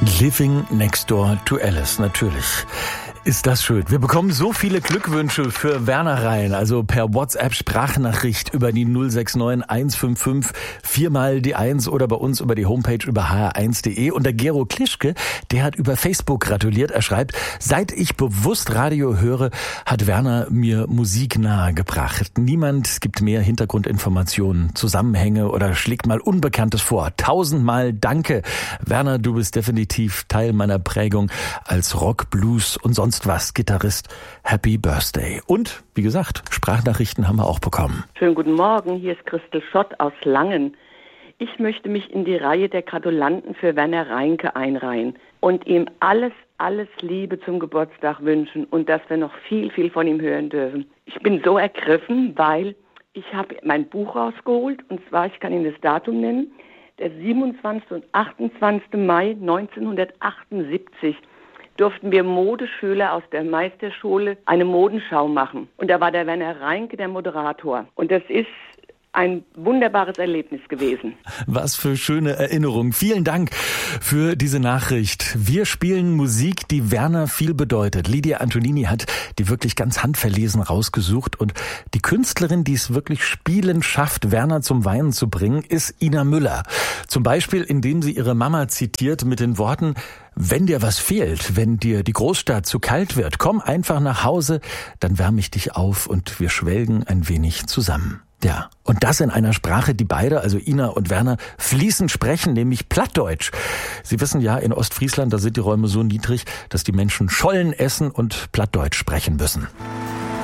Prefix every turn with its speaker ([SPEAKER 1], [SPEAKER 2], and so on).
[SPEAKER 1] Living Next Door to Alice, natürlich. Ist das schön. Wir bekommen so viele Glückwünsche für Werner rein, also per WhatsApp-Sprachnachricht über die 069 155 4 die 1 oder bei uns über die Homepage über hr1.de. Und der Gero Klischke, der hat über Facebook gratuliert. Er schreibt, seit ich bewusst Radio höre, hat Werner mir Musik nahegebracht. Niemand gibt mehr Hintergrundinformationen, Zusammenhänge oder schlägt mal Unbekanntes vor. 1000-mal danke. Werner, du bist definitiv Teil meiner Prägung als Rock, Blues und sonst was Gitarrist. Happy Birthday. Und, wie gesagt, Sprachnachrichten haben wir auch bekommen.
[SPEAKER 2] Schönen guten Morgen, hier ist Christel Schott aus Langen. Ich möchte mich in die Reihe der Gratulanten für Werner Reinke einreihen und ihm alles Liebe zum Geburtstag wünschen und dass wir noch viel von ihm hören dürfen. Ich bin so ergriffen, weil ich habe mein Buch rausgeholt und zwar, ich kann Ihnen das Datum nennen, der 27. und 28. Mai 1978 durften wir Modeschüler aus der Meisterschule eine Modenschau machen. Und da war der Werner Reinke der Moderator. Und das ist ein wunderbares Erlebnis gewesen.
[SPEAKER 1] Was für schöne Erinnerungen. Vielen Dank für diese Nachricht. Wir spielen Musik, die Werner viel bedeutet. Lydia Antonini hat die wirklich ganz handverlesen rausgesucht. Und die Künstlerin, die es wirklich spielend schafft, Werner zum Weinen zu bringen, ist Ina Müller. Zum Beispiel, indem sie ihre Mama zitiert mit den Worten: Wenn dir was fehlt, wenn dir die Großstadt zu kalt wird, komm einfach nach Hause, dann wärme ich dich auf und wir schwelgen ein wenig zusammen. Ja, und das in einer Sprache, die beide, also Ina und Werner, fließend sprechen, nämlich Plattdeutsch. Sie wissen ja, in Ostfriesland, da sind die Räume so niedrig, dass die Menschen Schollen essen und Plattdeutsch sprechen müssen.